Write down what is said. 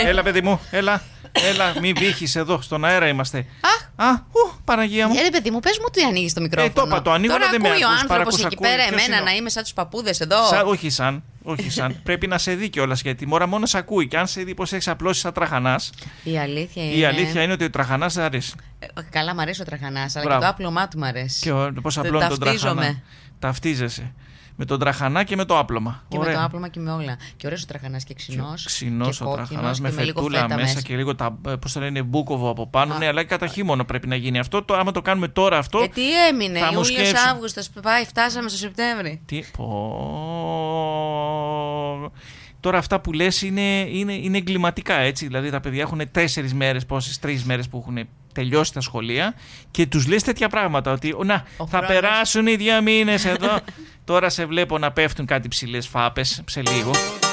Έλα, παιδί μου, έλα, μην βύχεις εδώ, στον αέρα είμαστε. Παναγία μου. Παιδί μου, πες μου τι ανοίγεις το μικρόφωνο. Το ανοίγω, τώρα δεν με ακούει ο ακούς, άνθρωπος εκεί πέρα εμένα να είμαι σαν τους παππούδες εδώ. Όχι σαν. Πρέπει να σε δει κιόλας, γιατί μόνο σε ακούει. Και αν σε δει πως έχεις απλώσει σαν τραχανάς. Η αλήθεια είναι ότι ο τραχανάς δεν αρέσει. Καλά, μ' αρέσει ο τραχανάς, αλλά και το άπλωμά του μ' αρέσει. Και πώς απλώνει τον τραχανά. Ταυτίζεσαι. Με τον τραχανά και με το άπλωμα. Και με το άπλωμα και με όλα. Και ωραίος ο τραχανάς και ξινός. Ξινός ο τραχανάς με φετούλα μέσα και λίγο πώς το λένε, μπούκοβο από πάνω. Ναι, αλλά και κατά χειμώνα πρέπει να γίνει αυτό. Άμα το κάνουμε τώρα αυτό. Τι έμεινε, Ιούλιος, Αύγουστος, φτάσαμε στο Σεπτέμβρη. Τώρα αυτά που λες είναι εγκληματικά, έτσι. Δηλαδή τα παιδιά έχουν 4 μέρες, 3 μέρες που έχουν τελειώσει τα σχολεία και τους λες τέτοια πράγματα. Ότι θα περάσουν οι 2 μήνες εδώ. Τώρα σε βλέπω να πέφτουν κάτι ψηλές φάπες σε λίγο.